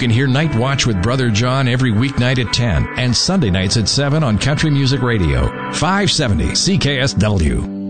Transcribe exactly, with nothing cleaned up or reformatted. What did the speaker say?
can hear Night Watch with Brother John every weeknight at ten and Sunday nights at seven on Country Music Radio, five seventy C K S W.